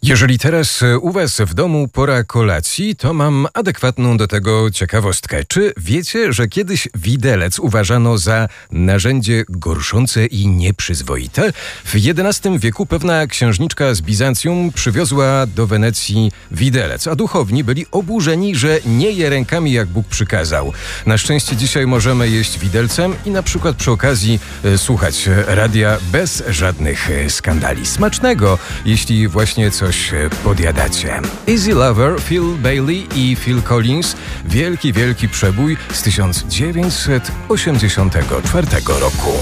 Jeżeli teraz u was w domu pora kolacji, to mam adekwatną do tego ciekawostkę. Czy wiecie, że kiedyś widelec uważano za narzędzie gorszące i nieprzyzwoite? W XI wieku pewna księżniczka z Bizancjum przywiozła do Wenecji widelec, a duchowni byli oburzeni, że nie je rękami, jak Bóg przykazał. Na szczęście dzisiaj możemy jeść widelcem i na przykład przy okazji słuchać radia bez żadnych skandali. Smacznego, jeśli właśnie coś podjadacie. Easy Lover, Phil Bailey i Phil Collins. Wielki przebój z 1984 roku.